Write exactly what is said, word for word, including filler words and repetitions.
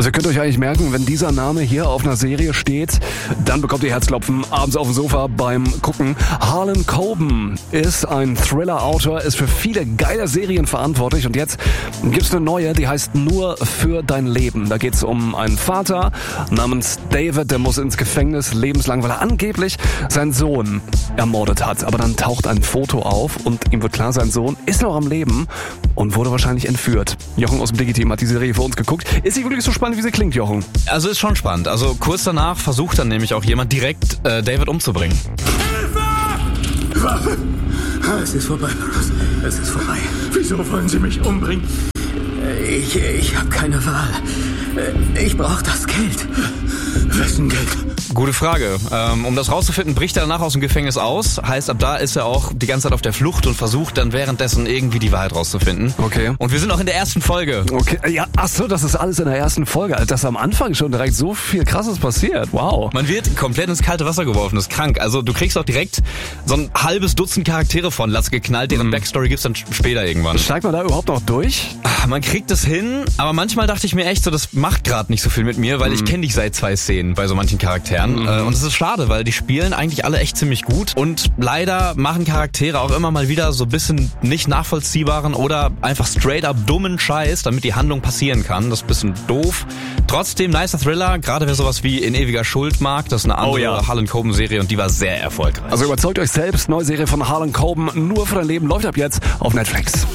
Also ihr könnt euch eigentlich merken, wenn dieser Name hier auf einer Serie steht, dann bekommt ihr Herzklopfen abends auf dem Sofa beim Gucken. Harlan Coben ist ein Thriller-Autor, ist für viele geile Serien verantwortlich und jetzt gibt's eine neue, die heißt Nur für dein Leben. Da geht's um einen Vater namens David, der muss ins Gefängnis lebenslang, weil er angeblich seinen Sohn ermordet hat. Aber dann taucht ein Foto auf und ihm wird klar, sein Sohn ist noch am Leben und wurde wahrscheinlich entführt. Jochen aus dem Digi-Team hat die Serie für uns geguckt. Ist sie wirklich so spannend, wie sie klingt, Jochen? Also ist schon spannend. Also kurz danach versucht dann nämlich auch jemand direkt äh, David umzubringen. Hilfe! Waffe! Es ist vorbei, Marcus. Es ist vorbei. Wieso wollen Sie mich umbringen? Ich, ich habe keine Wahl. Ich brauche das Geld. Wessen Geld? Gute Frage. Ähm, um das rauszufinden, bricht er danach aus dem Gefängnis aus. Heißt, ab da ist er auch die ganze Zeit auf der Flucht und versucht dann währenddessen irgendwie die Wahrheit rauszufinden. Okay. Und wir sind auch in der ersten Folge. Okay, ja, ach so, das ist alles in der ersten Folge. Dass am Anfang schon direkt so viel Krasses passiert. Wow. Man wird komplett ins kalte Wasser geworfen, das ist krank. Also du kriegst auch direkt so ein halbes Dutzend Charaktere von Latz geknallt, deren mhm. Backstory gibt's dann später irgendwann. Steigt man da überhaupt noch durch? Man kriegt es hin, aber manchmal dachte ich mir echt so, das macht gerade nicht so viel mit mir, weil mhm. ich kenne dich seit zwei Szenen bei so manchen Charakteren. Mhm. Und es ist schade, weil die spielen eigentlich alle echt ziemlich gut und leider machen Charaktere auch immer mal wieder so ein bisschen nicht nachvollziehbaren oder einfach straight up dummen Scheiß, damit die Handlung passieren kann. Das ist ein bisschen doof. Trotzdem nicer Thriller, gerade wer sowas wie In ewiger Schuld mag, das ist eine andere oh, ja. Harlan Coben Serie und die war sehr erfolgreich. Also überzeugt euch selbst, neue Serie von Harlan Coben, Nur für dein Leben, läuft ab jetzt auf Netflix.